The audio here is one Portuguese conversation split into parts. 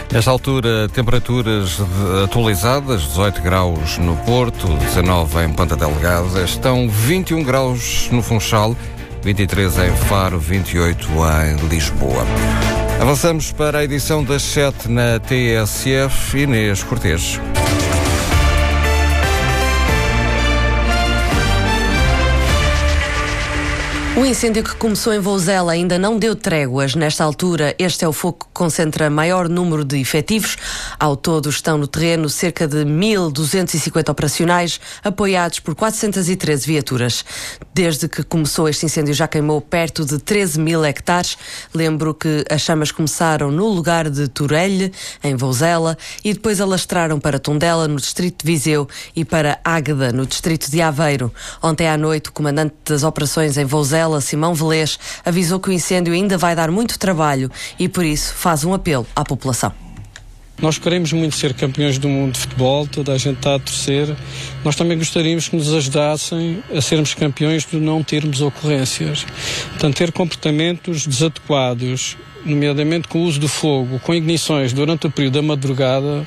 Nesta altura, temperaturas atualizadas, 18 graus no Porto, 19 em Ponta Delgada, estão 21 graus no Funchal, 23 em Faro, 28 em Lisboa. Avançamos para a edição das 7 na TSF. Inês Cortês. O incêndio que começou em Vouzela ainda não deu tréguas. Nesta altura, este é o fogo que concentra maior número de efetivos. Ao todo, estão no terreno cerca de 1.250 operacionais, apoiados por 413 viaturas. Desde que começou este incêndio, já queimou perto de 13 mil hectares. Lembro que as chamas começaram no lugar de Torelhe, em Vouzela, e depois alastraram para Tondela, no distrito de Viseu, e para Águeda, no distrito de Aveiro. Ontem à noite, o comandante das operações em Vouzela, Simão Velez, avisou que o incêndio ainda vai dar muito trabalho e, por isso, faz um apelo à população. Nós queremos muito ser campeões do mundo de futebol, toda a gente está a torcer. Nós também gostaríamos que nos ajudassem a sermos campeões de não termos ocorrências. Portanto, ter comportamentos desadequados, nomeadamente com o uso do fogo, com ignições durante o período da madrugada,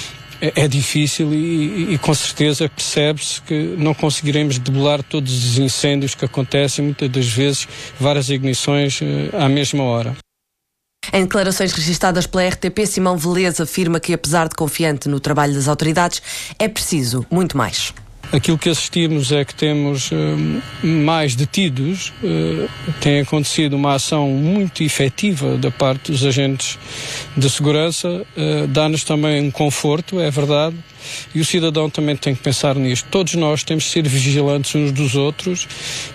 é difícil e com certeza percebe-se que não conseguiremos debelar todos os incêndios que acontecem, muitas das vezes várias ignições à mesma hora. Em declarações registadas pela RTP, Simão Velez afirma que, apesar de confiante no trabalho das autoridades, é preciso muito mais. Aquilo que assistimos é que temos mais detidos, tem acontecido uma ação muito efetiva da parte dos agentes de segurança, dá-nos também um conforto, é verdade, e o cidadão também tem que pensar nisto. Todos nós temos de ser vigilantes uns dos outros,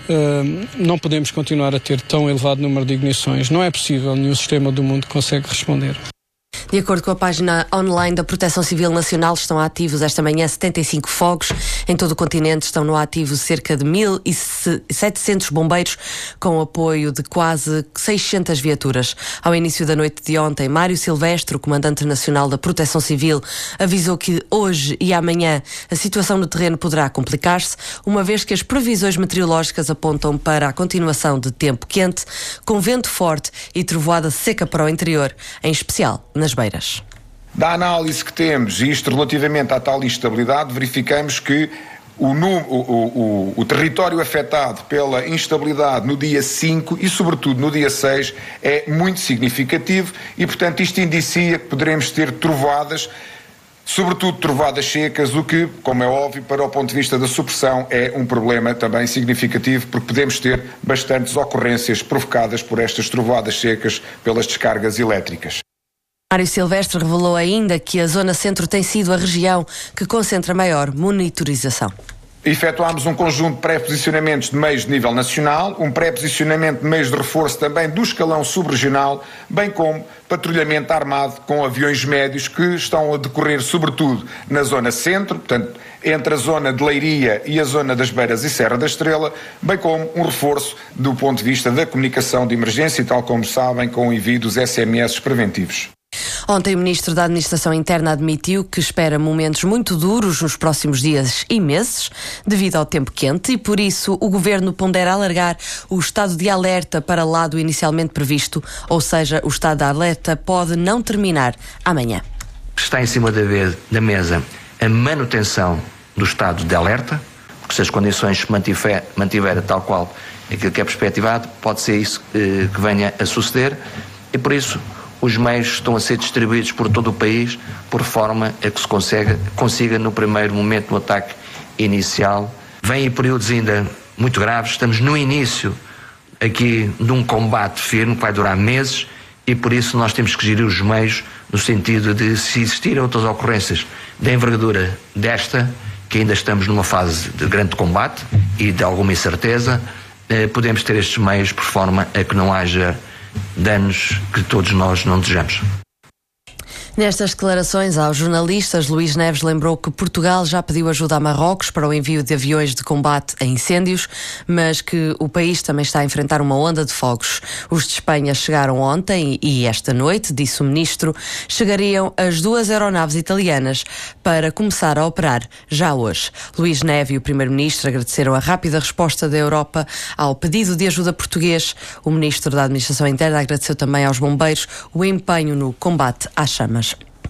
não podemos continuar a ter tão elevado número de ignições, não é possível, nenhum sistema do mundo consegue responder. De acordo com a página online da Proteção Civil Nacional, estão ativos esta manhã 75 fogos. Em todo o continente estão no ativo cerca de 1.700 bombeiros, com apoio de quase 600 viaturas. Ao início da noite de ontem, Mário Silvestre, o comandante nacional da Proteção Civil, avisou que hoje e amanhã a situação no terreno poderá complicar-se, uma vez que as previsões meteorológicas apontam para a continuação de tempo quente, com vento forte e trovoada seca para o interior, em especial nas beiras. Da análise que temos, e isto relativamente à tal instabilidade, verificamos que o território afetado pela instabilidade no dia 5 e sobretudo no dia 6 é muito significativo e, portanto, isto indicia que poderemos ter trovoadas, sobretudo trovoadas secas, o que, como é óbvio, para o ponto de vista da supressão é um problema também significativo, porque podemos ter bastantes ocorrências provocadas por estas trovoadas secas pelas descargas elétricas. Mário Silvestre revelou ainda que a Zona Centro tem sido a região que concentra maior monitorização. Efetuámos um conjunto de pré-posicionamentos de meios de nível nacional, um pré-posicionamento de meios de reforço também do escalão subregional, bem como patrulhamento armado com aviões médios que estão a decorrer sobretudo na Zona Centro, portanto, entre a zona de Leiria e a zona das Beiras e Serra da Estrela, bem como um reforço do ponto de vista da comunicação de emergência, tal como sabem, com o envio dos SMS preventivos. Ontem o Ministro da Administração Interna admitiu que espera momentos muito duros nos próximos dias e meses, devido ao tempo quente, e por isso o Governo pondera alargar o estado de alerta para lá do inicialmente previsto, ou seja, o estado de alerta pode não terminar amanhã. Está em cima da mesa a manutenção do estado de alerta, porque se as condições se mantiverem tal qual aquilo que é perspectivado, pode ser isso que venha a suceder, e por isso os meios estão a ser distribuídos por todo o país, por forma a que se consiga no primeiro momento, no ataque inicial. Vêm períodos ainda muito graves, estamos no início aqui de um combate firme que vai durar meses e por isso nós temos que gerir os meios no sentido de, se existirem outras ocorrências da envergadura desta, que ainda estamos numa fase de grande combate e de alguma incerteza, podemos ter estes meios por forma a que não haja danos que todos nós não desejamos. Nestas declarações aos jornalistas, Luís Neves lembrou que Portugal já pediu ajuda a Marrocos para o envio de aviões de combate a incêndios, mas que o país também está a enfrentar uma onda de fogos. Os de Espanha chegaram ontem e esta noite, disse o ministro, chegariam as 2 aeronaves italianas para começar a operar já hoje. Luís Neves e o primeiro-ministro agradeceram a rápida resposta da Europa ao pedido de ajuda português. O ministro da Administração Interna agradeceu também aos bombeiros o empenho no combate às chamas.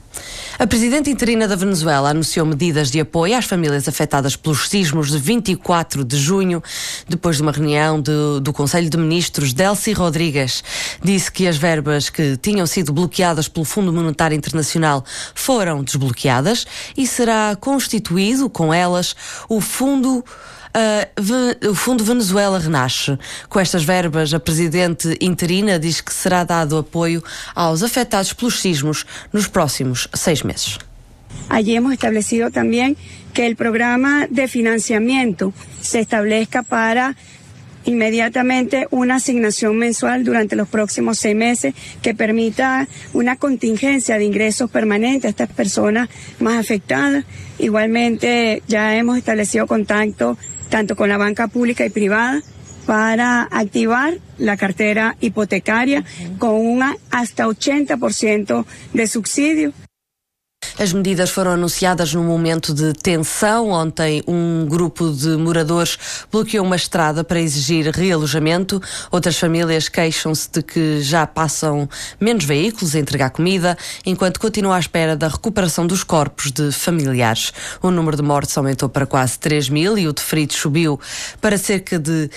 A presidente interina da Venezuela anunciou medidas de apoio às famílias afetadas pelos sismos de 24 de junho, depois de uma reunião do Conselho de Ministros. Delcy Rodrigues disse que as verbas que tinham sido bloqueadas pelo Fundo Monetário Internacional foram desbloqueadas e será constituído com elas o Fundo Venezuela Renasce. Com estas verbas, a presidente interina diz que será dado apoio aos afetados pelos sismos nos próximos 6 meses. Allí hemos establecido también que el programa de financiamiento se establezca para inmediatamente una asignación mensual durante los próximos 6 meses que permita una contingencia de ingresos permanentes a estas personas más afectadas. Igualmente ya hemos establecido contacto tanto con la banca pública y privada para activar la cartera hipotecaria con un hasta 80% de subsidio. As medidas foram anunciadas num momento de tensão. Ontem, um grupo de moradores bloqueou uma estrada para exigir realojamento. Outras famílias queixam-se de que já passam menos veículos a entregar comida, enquanto continua à espera da recuperação dos corpos de familiares. O número de mortes aumentou para quase 3.000 e o de feridos subiu para cerca de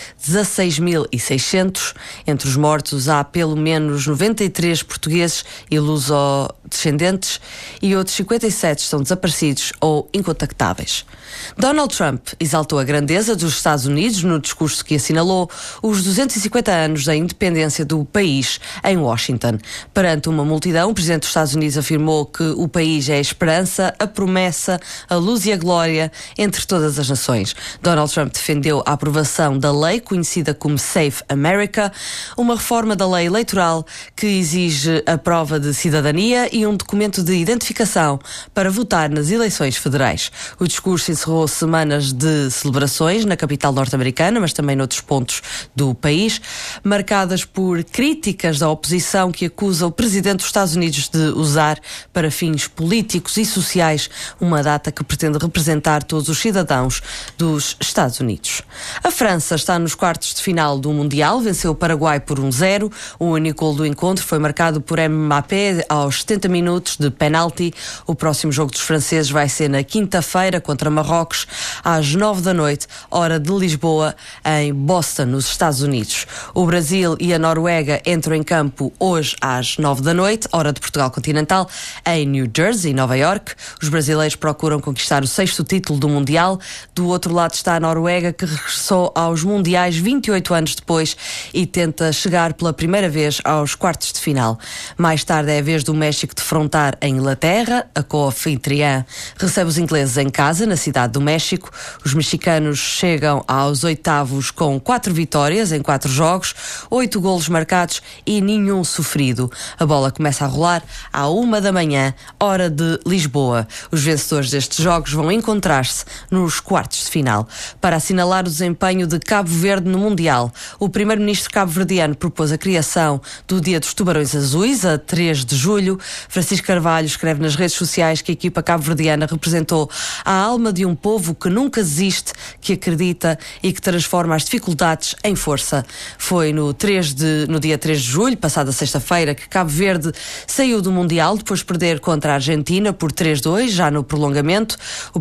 16.600. Entre os mortos há pelo menos 93 portugueses e luso-descendentes e outros 57 estão desaparecidos ou incontactáveis. Donald Trump exaltou a grandeza dos Estados Unidos no discurso que assinalou os 250 anos da independência do país em Washington. Perante uma multidão, o presidente dos Estados Unidos afirmou que o país é a esperança, a promessa, a luz e a glória entre todas as nações. Donald Trump defendeu a aprovação da lei conhecida como Safe America, uma reforma da lei eleitoral que exige a prova de cidadania e um documento de identificação para votar nas eleições federais. O discurso encerrou semanas de celebrações na capital norte-americana, mas também noutros pontos do país, marcadas por críticas da oposição que acusa o presidente dos Estados Unidos de usar para fins políticos e sociais uma data que pretende representar todos os cidadãos dos Estados Unidos. A França está nos quartos de final do Mundial, venceu o Paraguai por 1-0. O único gol do encontro foi marcado por Mbappé aos 70 minutos de penalti. O próximo jogo dos franceses vai ser na quinta-feira contra Marrocos, às 9h, hora de Lisboa, em Boston, nos Estados Unidos. O Brasil e a Noruega entram em campo hoje às 9h, hora de Portugal continental, em New Jersey, Nova York. Os brasileiros procuram conquistar o 6º título do Mundial. Do outro lado está a Noruega, que regressou aos Mundiais 28 anos depois e tenta chegar pela primeira vez aos quartos de final. Mais tarde é a vez do México defrontar a Inglaterra. A co-anfitriã recebe os ingleses em casa, na cidade do México. Os mexicanos chegam aos oitavos com 4 vitórias em 4 jogos, 8 golos marcados e nenhum sofrido. A bola começa a rolar à 1h, hora de Lisboa. Os vencedores destes jogos vão encontrar-se nos quartos de final. Para assinalar o desempenho de Cabo Verde no Mundial, o primeiro-ministro cabo-verdiano propôs a criação do Dia dos Tubarões Azuis, a 3 de julho. Francisco Carvalho escreve nas redes sociais que a equipa cabo-verdiana representou a alma de um povo que nunca desiste, que acredita e que transforma as dificuldades em força. Foi no dia 3 de julho, passada sexta-feira, que Cabo Verde saiu do Mundial depois de perder contra a Argentina por 3-2, já no prolongamento.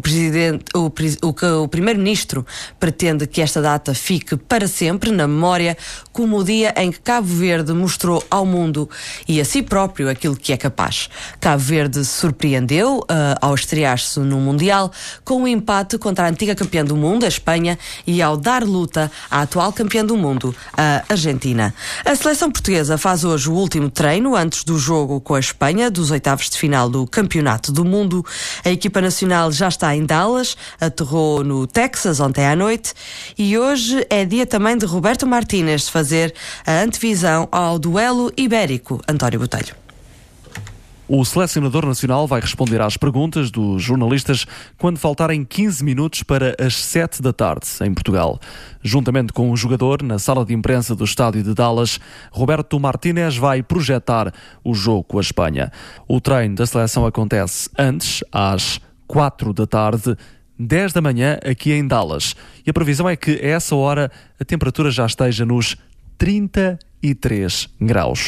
O primeiro-ministro pretende que esta data fique para sempre na memória como o dia em que Cabo Verde mostrou ao mundo e a si próprio aquilo que é capaz. Cabo Verde surpreendeu ao estrear-se no Mundial com um empate contra a antiga campeã do mundo, a Espanha, e ao dar luta à atual campeã do mundo, a Argentina. A seleção portuguesa faz hoje o último treino antes do jogo com a Espanha, dos oitavos de final do Campeonato do Mundo. A equipa nacional já está em Dallas, aterrou no Texas ontem à noite e hoje é dia também de Roberto Martínez fazer a antevisão ao duelo ibérico. António Botelho. O selecionador nacional vai responder às perguntas dos jornalistas quando faltarem 15 minutos para as 7 da tarde, em Portugal. Juntamente com o jogador, na sala de imprensa do estádio de Dallas, Roberto Martínez vai projetar o jogo com a Espanha. O treino da seleção acontece antes, às 4 da tarde, 10 da manhã, aqui em Dallas. E a previsão é que, a essa hora, a temperatura já esteja nos 33 graus.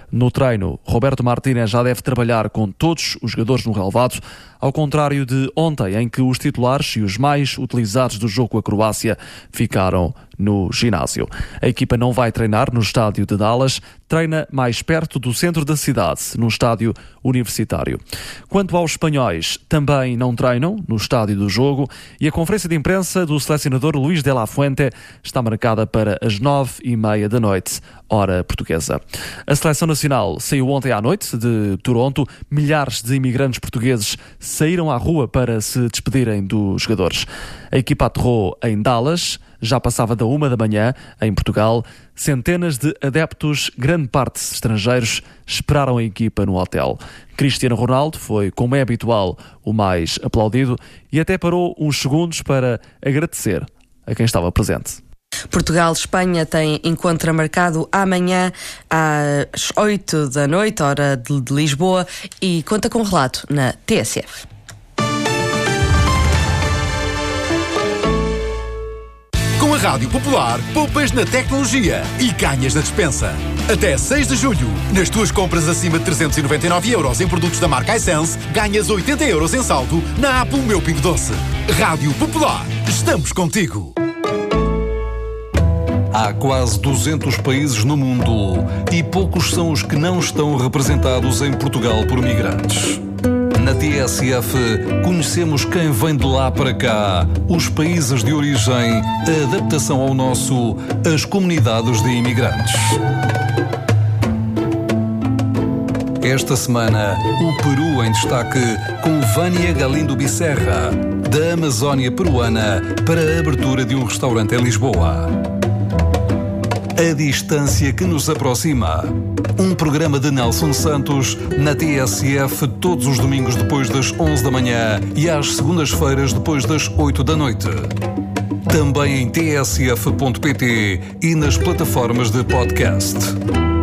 No treino, Roberto Martínez já deve trabalhar com todos os jogadores no relvado, ao contrário de ontem, em que os titulares e os mais utilizados do jogo com a Croácia ficaram no ginásio. A equipa não vai treinar no estádio de Dallas, treina mais perto do centro da cidade, num estádio universitário. Quanto aos espanhóis, também não treinam no estádio do jogo e a conferência de imprensa do selecionador Luís de la Fuente está marcada para as 9h30 da noite, hora portuguesa. A seleção nacional saiu ontem à noite de Toronto. Milhares de imigrantes portugueses saíram à rua para se despedirem dos jogadores. A equipa aterrou em Dallas, já passava da 1 da manhã, em Portugal. Centenas de adeptos, grande parte estrangeiros, esperaram a equipa no hotel. Cristiano Ronaldo foi, como é habitual, o mais aplaudido e até parou uns segundos para agradecer a quem estava presente. Portugal-Espanha tem encontro marcado amanhã às 8 da noite, hora de Lisboa, e conta com relato na TSF. Com a Rádio Popular, poupas na tecnologia e ganhas na despensa. Até 6 de julho, nas tuas compras acima de 399 € em produtos da marca iSense, ganhas 80 € em saldo na app O Meu Pingo Doce. Rádio Popular, estamos contigo. Há quase 200 países no mundo e poucos são os que não estão representados em Portugal por migrantes. Na TSF, conhecemos quem vem de lá para cá, os países de origem, a adaptação ao nosso, as comunidades de imigrantes. Esta semana, o Peru em destaque com Vânia Galindo Bicerra, da Amazónia peruana, para a abertura de um restaurante em Lisboa. A distância que nos aproxima. Um programa de Nelson Santos na TSF todos os domingos depois das 11 da manhã e às segundas-feiras depois das 8 da noite. Também em tsf.pt e nas plataformas de podcast.